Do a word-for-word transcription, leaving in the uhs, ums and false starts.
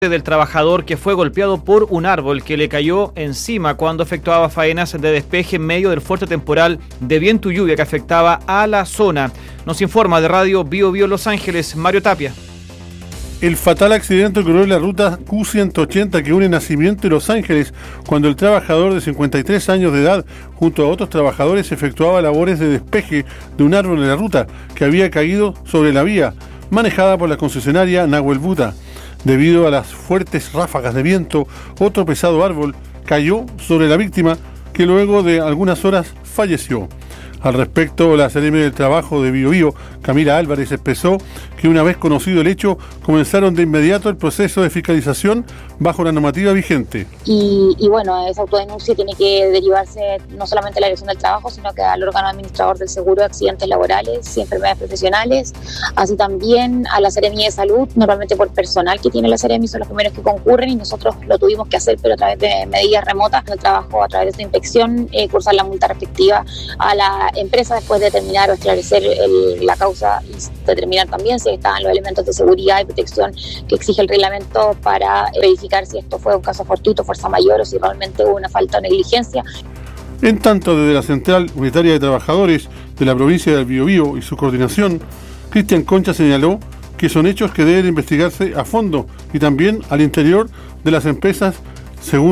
del trabajador que fue golpeado por un árbol que le cayó encima cuando efectuaba faenas de despeje en medio del fuerte temporal de viento y lluvia que afectaba a la zona. Nos informa de Radio Bio Bio Los Ángeles, Mario Tapia. El fatal accidente ocurrió en la ruta Q ciento ochenta que une Nacimiento y Los Ángeles, cuando el trabajador de cincuenta y tres años de edad, junto a otros trabajadores, efectuaba labores de despeje de un árbol en la ruta que había caído sobre la vía, manejada por la concesionaria Nahuel Buta. Debido a las fuertes ráfagas de viento, otro pesado árbol cayó sobre la víctima, que luego de algunas horas falleció. Al respecto, la Seremi del Trabajo de Bio Bio, Camila Álvarez, expresó que una vez conocido el hecho, comenzaron de inmediato el proceso de fiscalización bajo la normativa vigente. Y, y bueno, esa autodenuncia tiene que derivarse no solamente a la Dirección del Trabajo, sino que al órgano administrador del seguro de accidentes laborales y enfermedades profesionales, así también a la Seremi de Salud. Normalmente por personal que tiene la Seremi son los primeros que concurren y nosotros lo tuvimos que hacer, pero a través de medidas remotas del trabajo, a través de inspección, eh, cursar la multa respectiva a la empresa después de determinar o esclarecer el, la causa y determinar también si estaban los elementos de seguridad y protección que exige el reglamento para verificar si esto fue un caso fortuito, fuerza mayor o si realmente hubo una falta o negligencia. En tanto, desde la Central Unitaria de Trabajadores de la provincia del Bio Bio y su coordinación, Cristian Concha señaló que son hechos que deben investigarse a fondo y también al interior de las empresas según